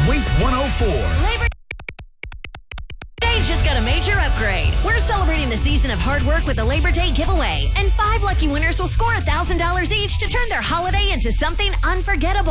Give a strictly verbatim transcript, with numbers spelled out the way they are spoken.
Wink one oh four. Labor Day just got a major upgrade. We're celebrating the season of hard work with a Labor Day giveaway, and five lucky winners will score one thousand dollars each to turn their holiday into something unforgettable.